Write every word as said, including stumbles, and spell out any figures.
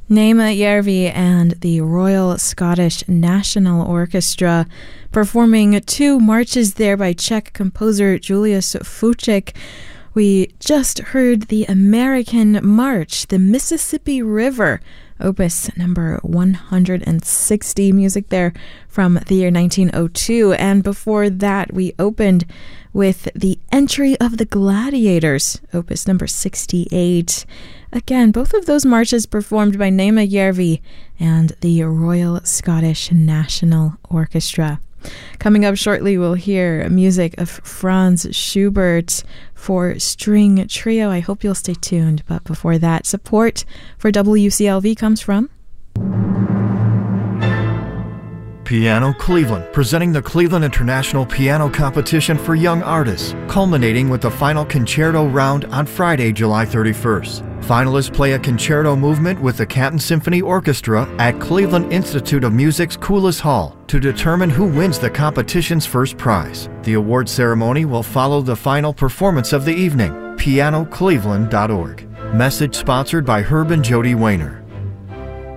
Naima Järvi and the Royal Scottish National Orchestra performing two marches there by Czech composer Julius Fučík. We just heard the American March, the Mississippi River, opus number one hundred sixty, music there from the year nineteen oh two. And before that, we opened with the Entry of the Gladiators, opus number sixty-eight. Again, both of those marches performed by Naima Järvi and the Royal Scottish National Orchestra. Coming up shortly, we'll hear music of Franz Schubert for string trio. I hope you'll stay tuned. But before that, support for W C L V comes from Piano Cleveland, presenting the Cleveland International Piano Competition for Young Artists, culminating with the final concerto round on Friday, July thirty-first. Finalists play a concerto movement with the Canton Symphony Orchestra at Cleveland Institute of Music's Coulis Hall to determine who wins the competition's first prize. The award ceremony will follow the final performance of the evening. piano cleveland dot org. Message sponsored by Herb and Jody Wayner.